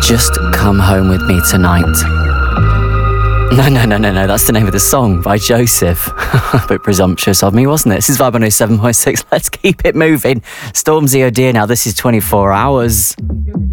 Just Come Home With Me Tonight. No, that's the name of the song by Joseph. A bit presumptuous of me, wasn't it? This is Vibe 107.6. Let's keep it moving. Stormzy O'Dear now. This is 24 Hours.